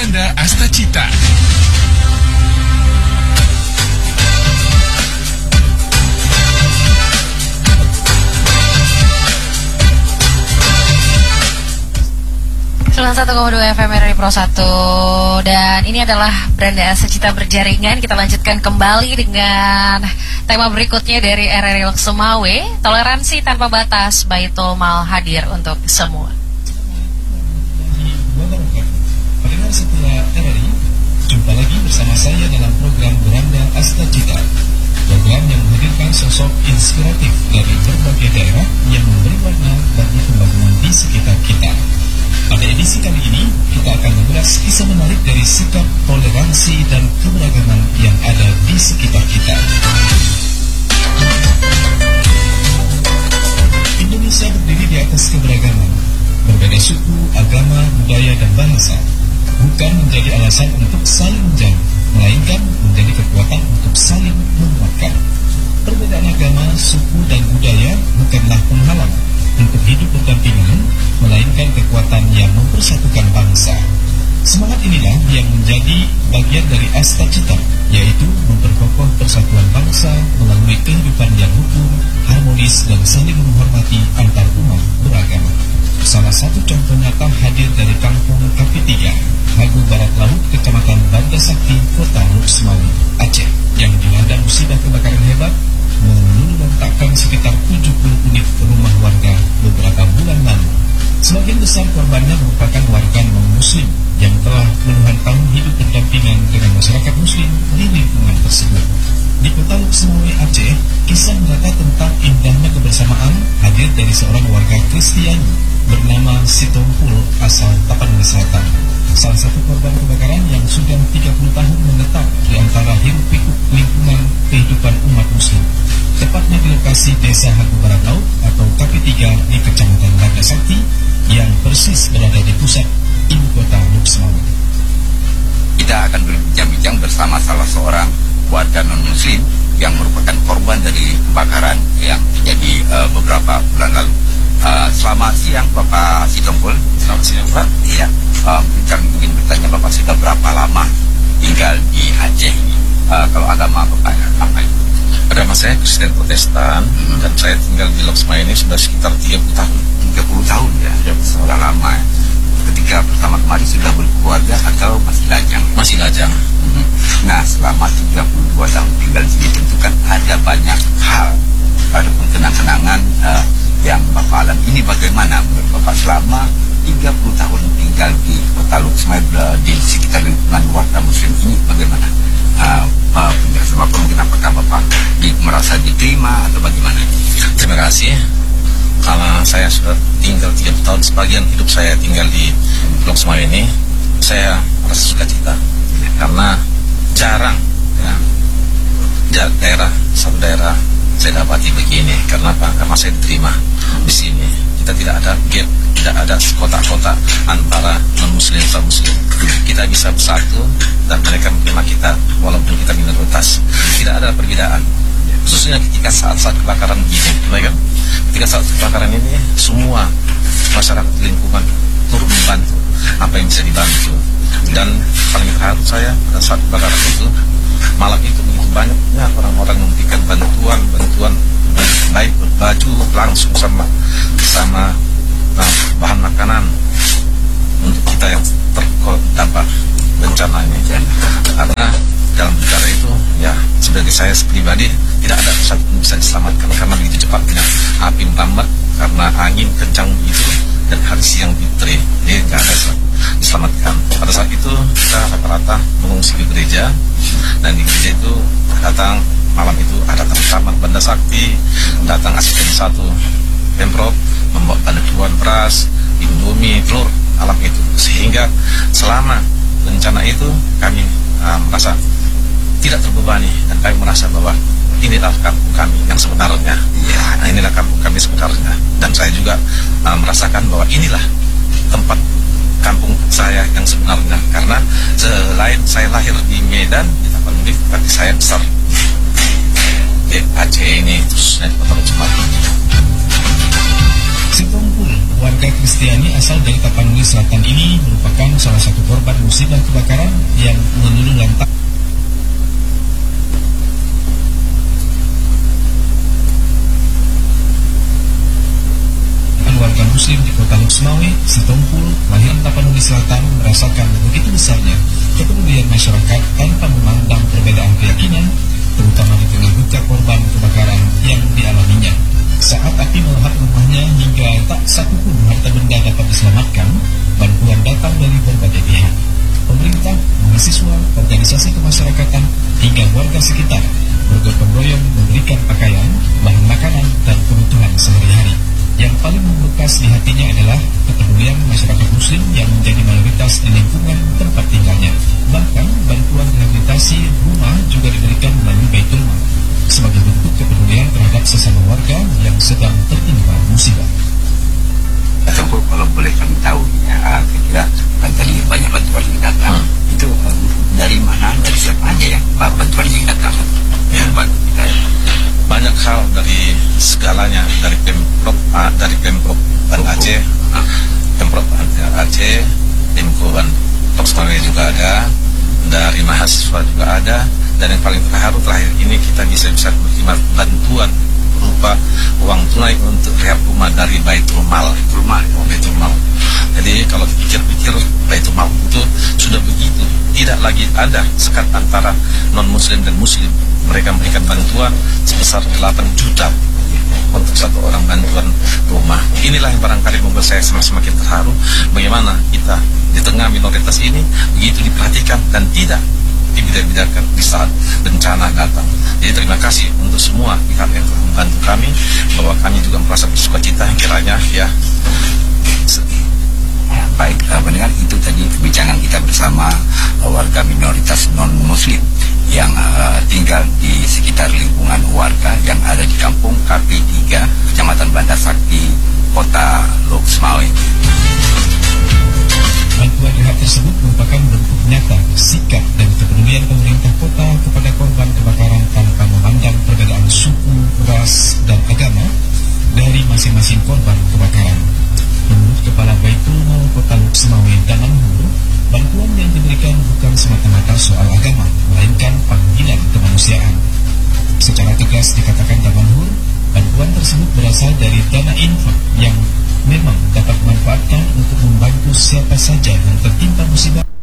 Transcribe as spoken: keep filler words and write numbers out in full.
Beranda Astacita. satu koma dua F M R R I Pro satu. Dan ini adalah Beranda Astacita berjaringan. Kita lanjutkan kembali dengan tema berikutnya dari R R I Loksemawe, toleransi tanpa batas, Baitul Mal hadir untuk semua. Pendengar setia R R I, jumpa lagi bersama saya dalam program Beranda Astacita, program yang menghadirkan sosok inspiratif dari berbagai daerah yang memberi warna bagi pembangunan di sekitar kita. Pada edisi kali ini, kita akan mengulas kisah menarik dari sikap toleransi dan keberagaman yang ada di sekitar kita. Indonesia berdiri di atas keberagaman. Berbeda suku, agama, budaya, dan bahasa bukan menjadi alasan untuk saling menjauh, melainkan menjadi kekuatan untuk saling menguatkan. Perbedaan agama, suku, dan budaya bukanlah penghalang untuk hidup berdampingan, melainkan kekuatan yang mempersatukan bangsa. Semangat inilah yang menjadi bagian dari Astacita, yaitu memperkokoh persatuan bangsa melalui kehidupan yang rukun, harmonis, dan saling menghormati antar umat beragama. Salah satu contoh nyata hadir dari kampung K P tiga, Hagu Barat Laut, Kecamatan Banda Sakti, Kota Loksemawe, Aceh, yang dilanda musibah kebakaran hebat meluluhlantakkan sekitar tujuh puluh unit rumah warga beberapa bulan lalu. Sebagian besar korbannya merupakan warga non-muslim yang telah puluhan tahun hidup berdampingan dengan masyarakat muslim di lingkungan tersebut. Di Kota Loksemawe, Aceh, kisah nyata tentang indahnya kebersamaan hadir dari seorang warga Kristiani bernama Sitompul asal Tapanuli Selatan. Salah satu korban kebakaran yang sudah tiga puluh tahun menetap di antara hiruk-pikuk lingkungan kehidupan umat muslim, tepatnya di lokasi Desa Hagu Barat Laut atau K P tiga di Kecamatan Banda Sakti yang persis berada di pusat ibu kota Loksemawe. Kita akan berbincang-bincang bersama salah seorang warga non-muslim yang merupakan korban dari kebakaran yang terjadi uh, beberapa bulan lalu. Uh, selamat siang Bapak Sitompul. Selamat siang Pak. Iya. Uh, kami ingin bertanya Bapak sudah berapa lama tinggal di Aceh ini? Uh, kalau agama Bapak apa itu? Agama saya Kristen Protestan, hmm. dan saya tinggal di Loksemawe ini sudah sekitar tiga puluh tahun. tiga puluh tahun ya? Ya, sudah lama ya. Ketika pertama kemarin sudah berkeluarga atau masih lajang? Masih lajang. Hmm. Nah, selama tiga puluh dua tahun tinggal di sini tentu kan ada banyak hal, ada kenang-kenangan uh, yang Bapak alami. Ini bagaimana menurut Bapak selama tiga puluh tahun tinggal di Kota Loksemawe di sekitar lingkungan warga muslim ini bagaimana? Uh, uh, penjelasan Bapak mungkin apakah Bapak di, merasa diterima atau bagaimana? Terima kasih. Karena saya sudah tinggal tiga puluh tahun, sebagian hidup saya tinggal di Loksemawe ini, saya merasa sukacita karena jarang ya, daerah satu daerah saya dapati begini. Karena apa? Karena saya diterima di sini. Kita tidak ada gap, tidak ada kotak-kotak antara non-muslim dan muslim. Kita bisa bersatu dan mereka menerima kita walaupun kita minoritas. Tidak ada perbedaan. Khususnya ketika saat-saat kebakaran begini, kan? Ketika saat kebakaran ini semua masyarakat lingkungan turut membantu apa yang bisa dibantu. Dan paling terharu saya pada saat kebakaran itu, malam itu begitu banyaknya orang-orang memberikan bantuan bantuan baik berbaju langsung sama sama nah, bahan makanan untuk kita yang terdampak bencana ini. Karena dalam bicara itu ya sebagai saya pribadi tidak ada satu pun bisa diselamatkan karena begitu cepatnya api merambat karena angin kencang begitu dan hari siang bitri, jadi nggak ada diselamatkan. Pada saat itu kita rata-rata mengungsi ke gereja, dan di gereja itu datang malam itu ada taman Banda Sakti, datang asisten satu Pemprov membawa bantuan beras, indomie, telur alam itu, sehingga selama bencana itu kami uh, merasa tidak terbebani dan kami merasa bahwa inilah kampung kami yang sebenarnya. Ya, nah inilah kampung kami sebenarnya. Dan saya juga uh, merasakan bahwa inilah tempat kampung saya yang sebenarnya. Karena selain saya lahir di Medan, di Tapanuli, tapi saya besar di Aceh ini, terus naik Kota Loksemawe. Sitompul, warga Kristiani asal dari Tapanuli Selatan ini merupakan salah satu korban musibah kebakaran yang meluluh lantak warga muslim di kota Loksmawe, Sitompul, Lahiran Tapanuli Selatan merasakan begitu besarnya kepedulian masyarakat tanpa memandang perbedaan keyakinan, terutama di tengah duka korban kebakaran yang dialaminya. Saat api melahap rumahnya hingga tak satu pun harta benda dapat diselamatkan, bantuan datang dari berbagai pihak. Pemerintah, mahasiswa, organisasi kemasyarakatan, hingga warga sekitar bergotong royong memberikan pakaian, bahan makanan, dan kebutuhan sehari-hari. Yang paling membekas di hatinya adalah kepedulian masyarakat muslim yang menjadi mayoritas di lingkungan tempat tinggalnya. Bahkan bantuan rehabilitasi rumah juga diberikan melalui Baitul Mal sebagai bentuk kepedulian terhadap sesama warga yang sedang tertimpa musibah. Ataupun kalau boleh kami tahu, ya, kira-kira kan tadi banyak bantuan yang datang. Hmm. Itu um, dari mana, dari siapa aja ya bantuan yang datang? Ya, bantu kita ya. Banyak hal dari segalanya, dari Pemprov, ah, dari Pemprov Banda Aceh, ah, Pemprov Banda Aceh, Pemprov Loksmawe juga ada, dari mahasiswa juga ada, dan yang paling terharu terakhir ini kita bisa bisa menerima bantuan berupa uang tunai untuk rehab rumah dari Baitul Mal. Rumah, oh, Baitul Mal. Jadi kalau dipikir-pikir Baitul Mal itu sudah begitu, tidak lagi ada sekat antara non muslim dan muslim. Mereka memberikan bantuan sebesar delapan juta untuk satu orang bantuan rumah. Inilah yang barangkali membuat saya semakin terharu bagaimana kita di tengah minoritas ini begitu diperhatikan dan tidak dibiarkan di saat bencana datang. Jadi terima kasih untuk semua pihak yang telah membantu kami, bahwa kami juga merasa bersuka cita kiranya ya. Ya, baik, uh, mendengar itu tadi perbincangan kita bersama uh, warga minoritas non-muslim yang uh, tinggal di sekitar lingkungan warga yang ada di kampung K P tiga, Kecamatan Banda Sakti, Kota Loksmawe. Bantuan rehab tersebut merupakan bentuk nyata sikap dan kepedulian pemerintah kota kepada korban kebakaran tanpa memandang perbedaan suku, ras, dan agama dari masing-masing korban kebakaran. Menurut Kepala Baitul Mal Kota Loksmawe Damanhur, bantuan yang diberikan bukan semata-mata soal agama, melainkan panggilan kemanusiaan. Secara tegas dikatakan Damanhur, bantuan tersebut berasal dari dana infak yang memang dapat dimanfaatkan untuk membantu siapa saja yang tertimpa musibah.